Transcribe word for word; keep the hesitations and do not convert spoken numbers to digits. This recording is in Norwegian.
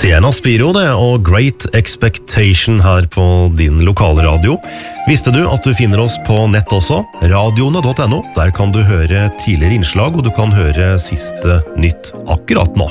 Sienna Spiro det, og Great Expectation her på din lokale radio. Visste du at du finner oss på nett også? radioene punktum no. Der kan du høre tidligere innslag, og du kan høre siste nytt akkurat nå.